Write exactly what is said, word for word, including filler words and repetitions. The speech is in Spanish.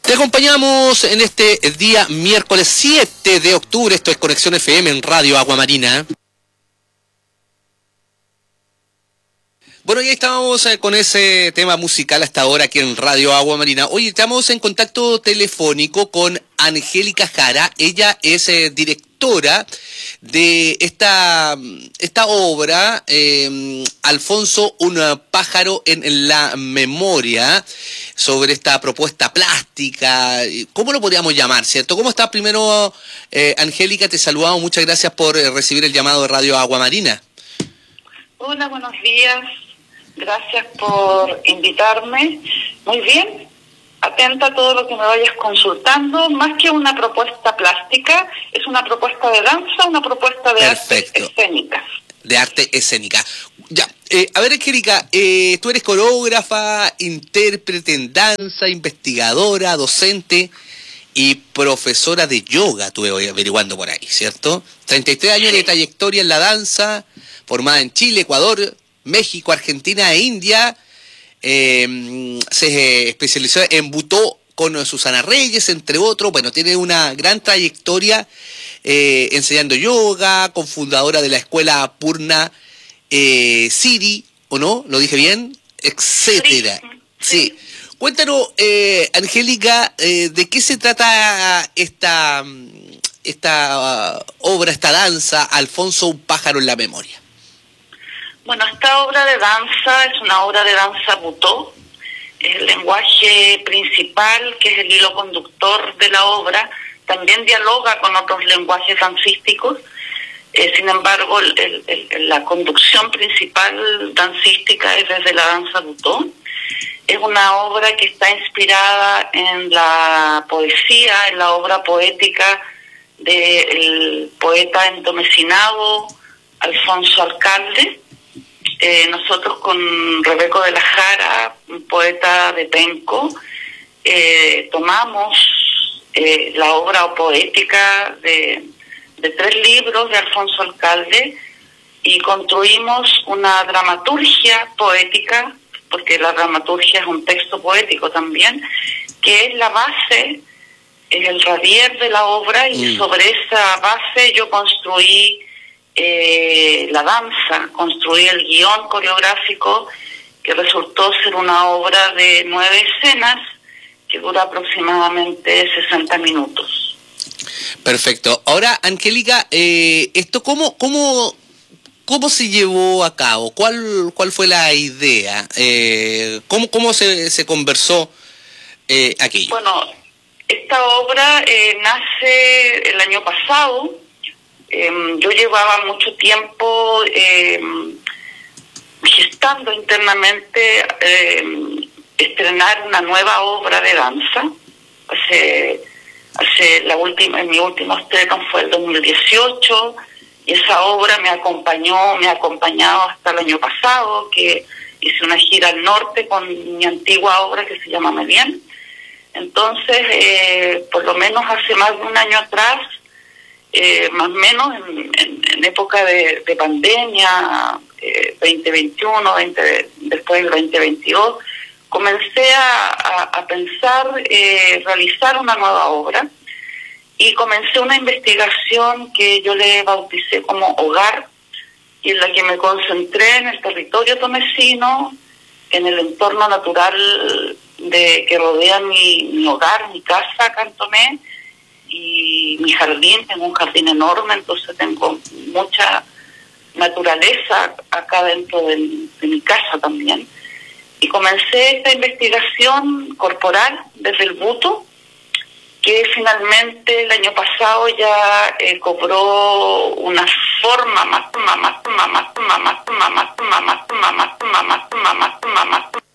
Te acompañamos en este día miércoles siete de octubre. Esto es Conexión F M en Radio Agua Marina. Bueno, ya estábamos con ese tema musical hasta ahora aquí en Radio Agua Marina. Hoy estamos en contacto telefónico con Angélica Jara. Ella es eh, directora de esta, esta obra, eh, Alfonso, un pájaro en la memoria, sobre esta propuesta plástica. ¿Cómo lo podríamos llamar, cierto? ¿Cómo estás? Primero, eh, Angélica, te saludamos. Muchas gracias por eh, recibir el llamado de Radio Agua Marina. Hola, buenos días. Gracias por invitarme. Muy bien, atenta a todo lo que me vayas consultando. Más que una propuesta plástica, es una propuesta de danza, una propuesta de Perfecto. Artes escénicas. De arte escénica. Ya, eh, a ver, Angélica, eh, tú eres coreógrafa, intérprete en danza, investigadora, docente y profesora de yoga, estuve averiguando por ahí, ¿cierto? treinta y tres años Sí. de trayectoria en la danza, formada en Chile, Ecuador, México, Argentina e India. Eh, se especializó en butó con Susana Reyes, entre otros. Bueno, tiene una gran trayectoria eh, enseñando yoga, cofundadora de la escuela Purna eh, Siri, ¿o no? ¿Lo dije bien? Etcétera. Sí. Sí. Cuéntanos, eh, Angélica, eh, ¿de qué se trata esta, esta obra, esta danza, Alfonso, un pájaro en la memoria? Bueno, esta obra de danza es una obra de danza butó. El lenguaje principal, que es el hilo conductor de la obra, también dialoga con otros lenguajes dancísticos. Eh, sin embargo, el, el, el, la conducción principal dancística es desde la danza butó. Es una obra que está inspirada en la poesía, en la obra poética del poeta entomesinado Alfonso Alcalde. Eh, nosotros con Rebeco de la Jara, un poeta de Penco, eh, tomamos eh, la obra poética de, de tres libros de Alfonso Alcalde y construimos una dramaturgia poética, porque la dramaturgia es un texto poético también, que es la base, es el radier de la obra, y mm. sobre esa base yo construí Eh, la danza, construí el guión coreográfico, que resultó ser una obra de nueve escenas que dura aproximadamente sesenta minutos. Perfecto. Ahora, Angélica, eh, esto cómo, cómo, cómo se llevó a cabo, cuál, cuál fue la idea, eh, cómo, cómo se, se conversó eh, aquí. Bueno, esta obra eh, nace el año pasado. Eh, yo llevaba mucho tiempo eh, gestando internamente eh, estrenar una nueva obra de danza. Hace, hace la última, mi último estreno fue el dos mil dieciocho, y esa obra me acompañó, me ha acompañado hasta el año pasado, que hice una gira al norte con mi antigua obra que se llama Medien. Entonces, eh, por lo menos hace más de un año atrás, Eh, más o menos en, en, en época de, de pandemia, eh, veinte veintiuno, veinte, después del veinte veintidós, comencé a, a, a pensar eh, realizar una nueva obra, y comencé una investigación que yo le bauticé como Hogar, y en la que me concentré en el territorio tomesino, en el entorno natural de que rodea mi, mi hogar, mi casa acá en Tomé, y mi jardín. Tengo un jardín enorme, entonces tengo mucha naturaleza acá dentro de, de mi casa también. Y comencé esta investigación corporal desde el buto, que finalmente el año pasado ya eh, cobró una forma más, más, más, más, más, más, más, más, más, más, más, más, más, más, más, más, más,